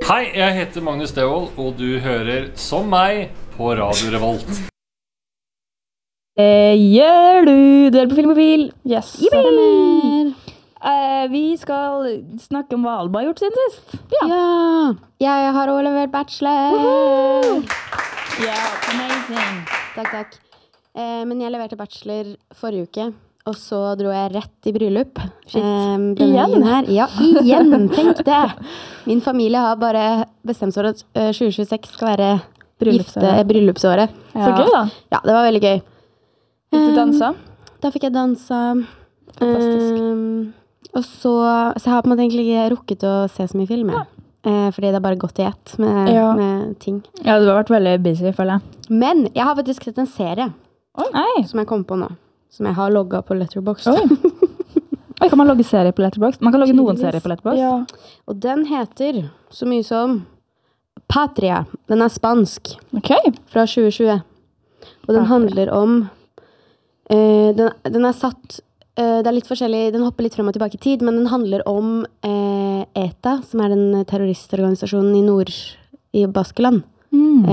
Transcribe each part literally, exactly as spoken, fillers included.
Hei, jeg heter Magnus Devold, og du hører som meg på Radio Revolt. Eh, gjør du? Du er på Filmofil. Yes. Eh, vi skal snakke om hva Alba har gjort siden sist. Ja. ja. Jeg har også levert bachelor. Ja, yeah, amazing. Takk, takk. Eh, men jeg leverte bachelor forrige uke, og så dro jeg rett i bryllup. Shit. Eh, Igjen? her. Ja, igjen, tenk det. Min familie har bare bestemt seg for at uh, tjue tjueseks skal være gifte bryllupsåret. Ja. Så gøy da. Ja, det var veldig gøy. Fikk du dansa? Um, da fikk jeg dansa. Fantastisk. Um, og så, så jeg har på en måte egentlig ikke rukket å se så mye film, ja. eh, fordi det er bare gått i ett med, Ja. med ting. Ja, du har vært veldig busy, føler jeg. Men jeg har faktisk sett en serie Oi. som jeg kom på nå, som jeg har logget på Letterboxd. Oi. Oi, kan man logge serie på Letterboxd? Man kan logge noen Tydeligvis. serier på Letterboxd. Ja. Og den heter så mye som Patria. Den er spansk Ok. fra tjue tjue. Og den Patria. handler om eh, den, den er satt eh, det er litt forskjellig, den hopper litt frem og tilbake i tid, men den handler om eh, ETA, som er den terroristorganisasjonen i nord i Baskeland. Mm.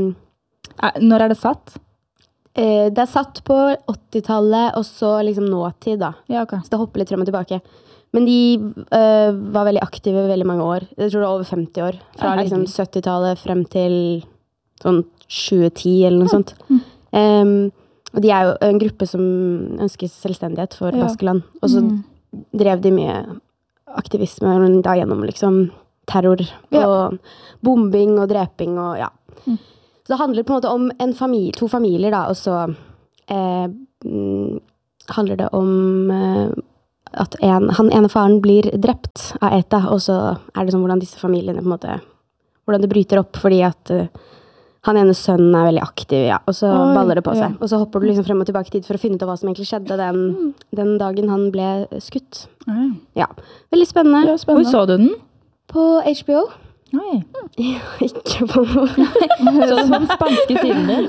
Eh, Eh, Når er det satt? eh, det er satt på åttitallet, og så liksom nåtid da. Ja, ok. Så det hopper litt frem og tilbake. Men de eh, var veldig aktive i veldig mange år. Jeg tror det var over femti år. Fra Ja, liksom herregud. syttitallet frem til sånn tjue ti eller noe sånt. Mm. Um, og de er jo en gruppe som ønsker selvstendighet for Ja. Baskeland. Og så Mm. drev de mye aktivisme men da gjennom liksom terror Ja. og bombing og dreping og ja. Mm. Så det handler på en måte om en familie, to familier da, og så eh, mm, handler det om eh, at en, han ene faren blir drept av ETA, og så er det sånn hvordan disse familiene på en måte, hvordan det bryter opp, fordi at uh, han ene sønnen er veldig aktiv, ja, og så Oi, baller det på seg. ja. Og så hopper du liksom frem og tilbake i tid for å finne ut av hva som egentlig skjedde den, den dagen han ble skutt. Oi. Ja, veldig spennende. Ja, Hvor spennende. så du den? På H B O. Oi. Ikke på noe. Så du på den spanske siden din?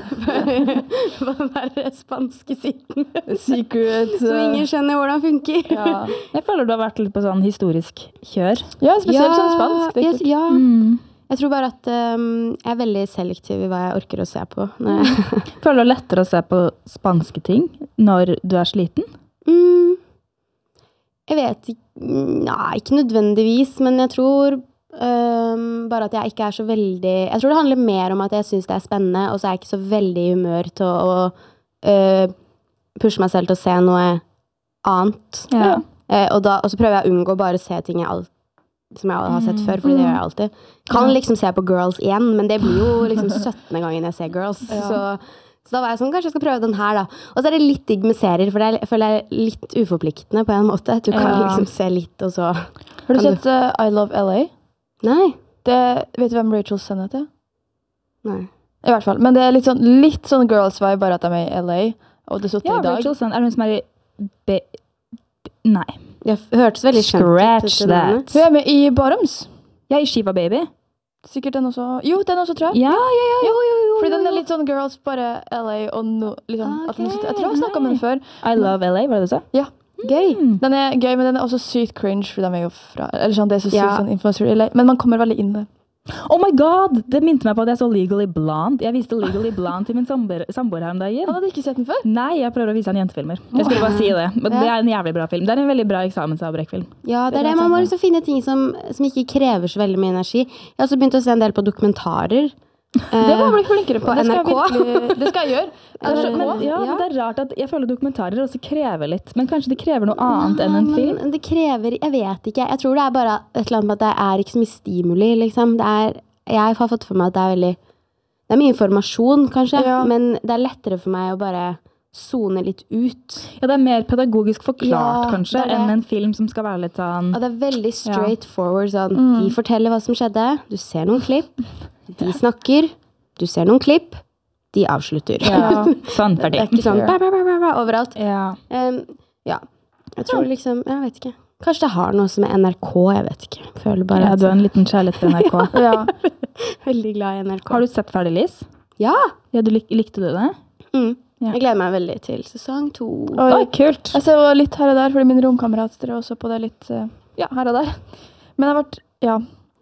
Hva er det spanske siden? Secret. Så ingen skjønner hvordan det funker. Ja. Jeg føler du har vært litt på sånn historisk kjør. Ja, spesielt sånn spansk. Det er yes, kult. ja. Mm. Jeg tror bare at um, jeg er veldig selektiv i hva jeg orker å se på. Når jeg, Føler du det er lettere å se på spanske ting når du er sliten? mm, jeg vet ikke, nei, ikke nødvendigvis, men jeg tror um, bare at jeg ikke er så veldig, jeg tror det handler mer om at jeg synes det er spennende, og så er jeg ikke så veldig i humør til å, å uh, pushe meg selv til å se noe annet. Ja. Eh, og, da, og så prøver jeg å unngå bare å se ting jeg alt, som jeg har sett før, fordi det gjør jeg alltid. Kan liksom se på Girls igjen, men det blir jo liksom syttende gangen jeg ser Girls. Ja. Så, så da var jeg sånn, kanskje jeg skal prøve den her da. Og så er det litt digg med serier, for det er, jeg føler jeg er litt uforpliktende på en måte. Du kan Ja. liksom se litt, og så... Har du Kan du- sett uh, I Love L A? Nei, Det, vet du hvem Rachel Sennett er? nei. I hvert fall. Men det er litt sånn, litt sånn girls-vibe, bare at de er i L A. Og det slutter Ja, i dag. Rachel Sand. Er det hun som er i B... B Nei. Det hørtes veldig kjent ut. Scratch det navnet. that. Hun er med i Barums. Jeg er i Shiva Baby. Sikkert den også. Jo, den også, tror jeg. Ja, ja, ja. Jo, jo, jo. Fordi den er litt sånn girls, bare L A og no, liksom, at den slutter. Jeg tror jeg har snakket om den før. I love L A, var det du sa? Ja. Gøy. Mm. Den er gøy, men den er også sykt cringe, for de er jo fra, eller sånn, det er så sykt Ja. sånn influencer i L A. Men man kommer veldig inn i det. Oh my god! Det minte meg på at jeg så Legally Blonde. Jeg viste Legally Blonde til min samboer samboer her om dagen. Han hadde ikke sett den før. Nei, jeg prøver å vise han jentefilmer. Jeg skulle bare si det. Men det er en jævlig bra film. Det er en veldig bra eksamensavbrekkfilm. Ja, det Det er det. er Man må sant, liksom finne ting som, som ikke krever så veldig mye energi. Jeg har også begynt å se en del på dokumentarer. Det må jeg bli flinkere på. På det skal jeg N R K. virkelig- Det skal jeg gjøre. Er Det det- er Men, så- ja, Ja. men det er rart at jeg føler dokumentarer også krever litt. Men kanskje det krever noe annet enn en Nei, film? men det krever, jeg vet ikke. Jeg tror det er bare et eller annet med at det er ikke så mye stimuli, liksom. Det er, jeg har fått for meg at det er veldig, det er mye informasjon, kanskje, Ja. men det er lettere for meg å bare zone litt ut. Ja, det er mer pedagogisk forklart, Ja, kanskje, det er det. enn en film som skal være litt sånn... Og det er veldig straight forward, sånn. Mm. De forteller hva som skjedde, du ser noen klipp, de snakker, du ser noen klipp, de avslutter. Ja. Sånn, Det ferdig. er ikke sånn, Fair. bæ, bæ, bæ, bæ, bæ, overalt. Ja. Um, ja, jeg tror liksom, jeg vet ikke. Kanskje det har noe som er N R K, jeg vet ikke. Jeg føler bare ja, at du har en liten kjærlighet til N R K. Ja. veldig glad i N R K. Har du sett ferdig, Liz? Ja! Ja, du lik likte du det? Mm. Ja. Jeg gleder meg veldig til sesong to. Oi. Oi, kult. Jeg ser jo litt her og der, fordi min romkamerat drev også på det litt, eh, ja, her og der. Men jeg har vært, ja,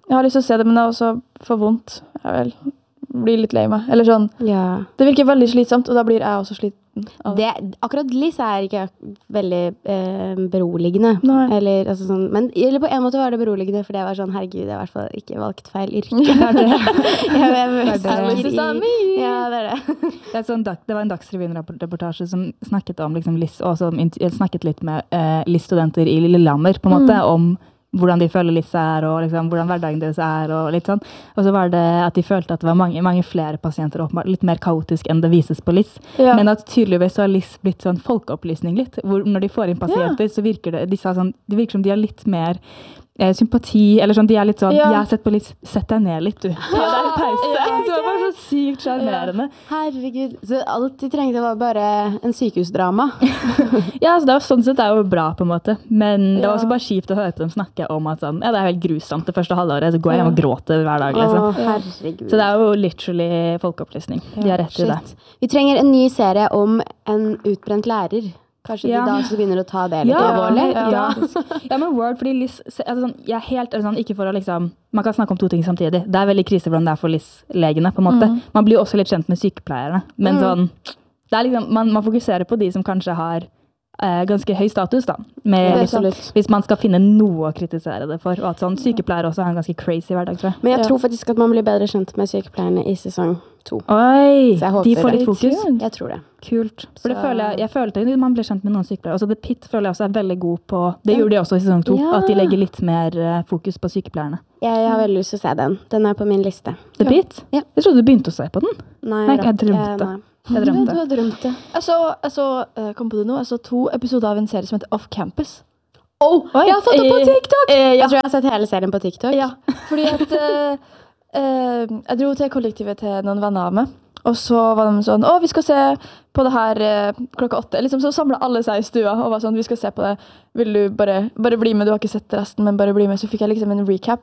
Jeg har lyst til å se det, men det er også for vondt. Jeg vel blir litt lei meg. Eller sånn, Ja. det virker veldig slitsomt, og da blir jeg også sliten av det. Det, akkurat Liz er ikke veldig eh, beroligende. Nei. Eller, altså sånn, men eller på en måte var det beroligende, for det var sånn, herregud, jeg har i hvert fall ikke valgt feil yrke. Det er det. jeg, jeg, jeg, Det er det. snakker i- Ja, det er det. Det, er sånn, dag- det var en Dagsrevyen-reportasje som snakket om liksom, Liss, og som int- snakket litt med eh, Liss-studenter i Lillehammer, på en måte, Mm. om hvordan de føler Liss er, og liksom, hvordan hverdagen deres er, og litt sånn. Og så var det at de følte at det var mange, mange flere pasienter, åpenbart litt mer kaotisk enn det vises på Liss. Ja. Men at tydeligvis så har Liss blitt sånn folkeopplysning litt, hvor når de får inn pasienter, så virker det, de sa sånn, det virker som de har litt mer eh, sympati, eller sånn, de er litt sånn, Ja. jeg har sett på Liss, sett deg ned litt, du. Ta deg en pause. Ja. Så det var så sykt sjarmerende. Herregud. Så alt de trengte var bare en sykehusdrama. Ja, så det var sånn sett det er jo bra på en måte, men det var Ja. også bare kjipt å høre på dem snakke om at sånn, ja, det er helt grusomt det første halvåret, så går jeg hjem og gråter hver dag, liksom. Å, herregud. Så det er jo literally folkeopplysning. De har rett i det. Shit. Vi trenger en ny serie om en utbrent lærer. Kanskje Ja. de da også begynner å ta det litt Ja, alvorlig? ja. Ja, men Word, fordi Liss, altså sånn, jeg er helt, altså sånn, ikke for å liksom, man kan snakke om to ting samtidig. Det er veldig krise hvordan det er for Liss-legene, på en måte. Mm. Man blir jo også litt kjent med sykepleierne, men Mm. sånn, det er liksom, man, man fokuserer på de som kanskje har eh, ganske høy status da, med, Det er liksom, Absolutt. hvis man skal finne noe å kritisere det for, og at sånn, sykepleiere også har en ganske crazy hverdag, tror jeg. Men jeg Ja. tror faktisk at man blir bedre kjent med sykepleierne i sesong to. Oi, Så jeg håper de får det. litt fokus. Jeg tror det. Kult. For det Så- føler jeg, jeg følte at man ble kjent med noen sykepleiere. Altså The Pit føler jeg også er veldig god på, det gjorde de også i sesong to, Ja. at de legger litt mer eh, fokus på sykepleierne. Jeg har veldig lyst til å se den. Den er på min liste. The Pit? Ja. Jeg trodde du begynte å se på den. Nei, Nei, da- jeg drømte. nei. Jeg Du drømte. har drømt det. Jeg så, jeg så eh, kom på det nå, jeg så to episoder av en serie som heter Off Campus. Oh, Oi, Jeg har fått det på eh, TikTok! Jeg tror jeg har sett hele serien på TikTok. Ja, fordi at eh, eh, jeg dro til kollektivet til noen venner av meg, og så var de sånn, å, vi skal se på det her eh, klokka åtte. Liksom, så samlet alle seg i stua og var sånn, vi skal se på det. Vil du bare, bare bli med? Du har ikke sett resten, men bare bli med. Så fikk jeg liksom en recap.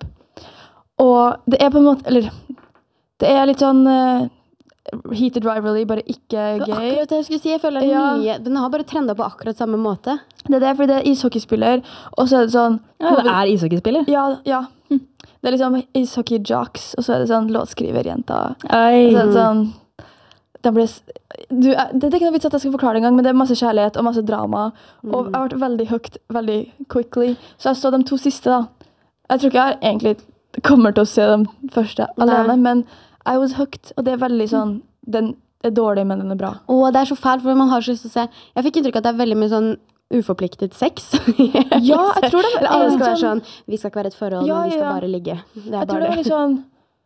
Og det er på en måte, eller, det er litt sånn eh, heated rivalry, bare ikke Det var gøy. akkurat det jeg skulle si. Jeg føler den Ja. nye, den har bare trenda på akkurat samme måte. Det er det, fordi det er ishockeyspiller, og så er det sånn... Ja, det er ishockeyspiller. Ja, ja. Det er liksom ishockey-jocks, og så er det sånn låtskriverjenta. Oi. Og så er det sånn... De ble, s- du, er- det er ikke noe vits at jeg skal forklare det en gang, men det er masse kjærlighet og masse drama. Og jeg har vært veldig hooked, veldig quickly. Så jeg så de to siste da. Jeg tror ikke jeg egentlig kommer til å se de første alene, Nei. men I was hooked, og det er veldig sånn... Den er dårlig, men den er bra. Og det er så fælt, for man har så lyst til å se. Jeg fikk inntrykk av at det er veldig mye sånn uforpliktet sex. Ja, jeg tror det Eller alle skal er være sånn, vi skal ikke være et forhold, Ja, men vi skal ja, ja. bare ligge. Det er Jeg tror bare det var litt sånn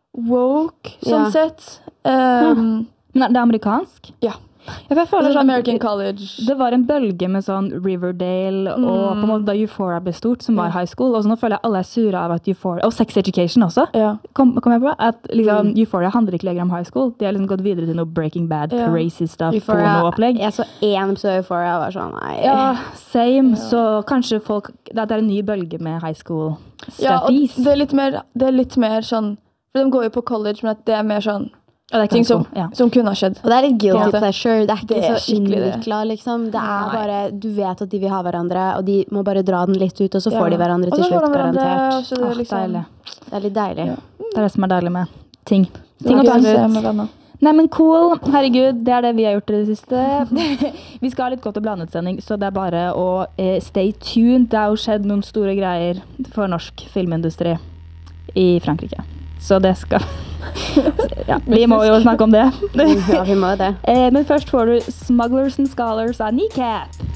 woke, sånn Ja. sett. Um, Men det er amerikansk? Ja. Ja, for jeg føler sånn sånn, American College. det var en bølge med sånn Riverdale, og Mm. på en måte da Euphoria ble stort, som var Ja. high school, og så nå føler jeg alle er sure av at Euphoria, og Sex Education også, Ja. kom, kom jeg på, at liksom, Mm. Euphoria handler ikke lenger om high school, de har liksom gått videre til noe Breaking Bad, Ja. crazy stuff, Euphoria. porno-opplegg. Jeg så én episode av Euphoria og var sånn, nei. Ja, same, så kanskje folk, det er en ny bølge med high school Ja, og stuffies. det er litt mer, det er litt mer sånn, for de går jo på college, men at det er mer sånn Ja, det er ting high school, som, ja. som kunne ha skjedd. Og det er litt guilty Ja. pleasure. Det er ikke Det er så skikkelig det. innvikla, liksom. Det er Nei. bare, du vet at de vil ha hverandre, og de må bare dra den litt ut, og så får de Ja. hverandre Og til så får slutt, de hverandre, garantert. og så det er Ah, liksom, deilig. Det er litt deilig. Ja. Det er det som er deilig med ting. Ting Ting og å tang. se med venner. Nei, men cool. Herregud, det er det vi har gjort i det siste. Vi skal ha litt godt og blandet sending, så det er bare å eh, stay tuned. Det har jo skjedd noen store greier for norsk filmindustri i Frankrike. Så det skal... Ja, vi må jo snakke om det. Ja, vi må jo det. Eh, men først får du Smugglers and Scholars av Kneecap.